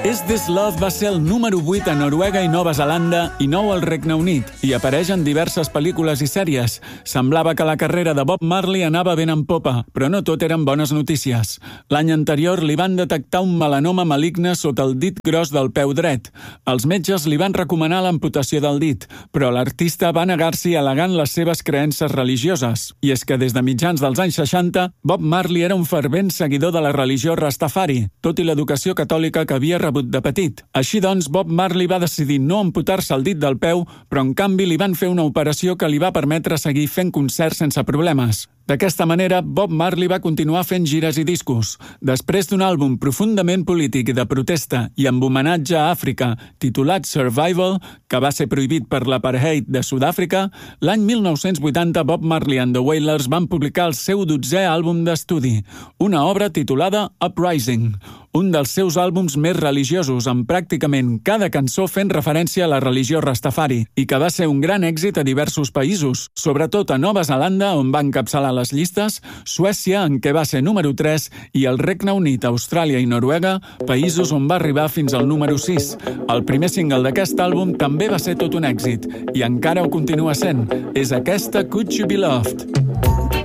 Is This Love va ser el número 8 a Noruega i Nova Zelanda i 9 al Regne Unit, i apareix en diverses pel·lícules i sèries. Semblava que la carrera de Bob Marley anava ben en popa, però no tot eren bones notícies. L'any anterior li van detectar un melanoma maligne sota el dit gros del peu dret. Els metges li van recomanar l'amputació del dit, però l'artista va negar-s'hi al·legant les seves creences religioses. I és que des de mitjans dels anys 60, Bob Marley era un fervent seguidor de la religió Rastafari, tot i l'educació catòlica que havia rebut de petit. Així doncs, Bob Marley va decidir no amputar-se el dit del peu, però en canvi li van fer una operació que li va permetre seguir fent concerts sense problemes. D'aquesta manera, Bob Marley va continuar fent gires i discos. Després d'un àlbum profundament polític i de protesta i amb homenatge a Àfrica, titulat Survival, que va ser prohibit per l'apartheid de Sud-àfrica, l'any 1980 Bob Marley and the Wailers van publicar el seu 12è àlbum d'estudi, una obra titulada Uprising, un dels seus àlbums més religiosos, amb pràcticament cada cançó fent referència a la religió Rastafari, i que va ser un gran èxit a diversos països, sobretot a Nova Zelanda, on va encapçalar les llistes, Suècia, en què va ser número 3, i el Regne Unit, Austràlia i Noruega, països on va arribar fins al número 6. El primer single d'aquest àlbum també va ser tot un èxit, i encara ho continua sent. És aquesta Could You Be Loved?